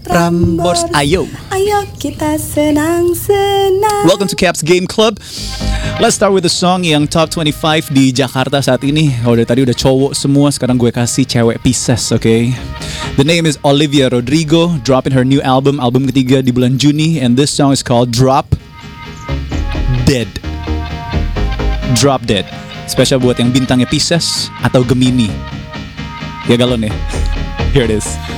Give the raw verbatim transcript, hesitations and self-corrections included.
Prambors, ayo. Ayo kita senang-senang. Welcome to Caps Game Club. Let's start with the song yang top twenty-five di Jakarta saat ini. Oh, dari tadi udah cowok semua, sekarang gue kasih cewek Pisces, okay? The name is Olivia Rodrigo, dropping her new album, album ketiga di bulan Juni, and this song is called Drop Dead. Drop Dead. Spesial buat yang bintangnya Pisces atau Gemini. Ya galon ya. Here it is.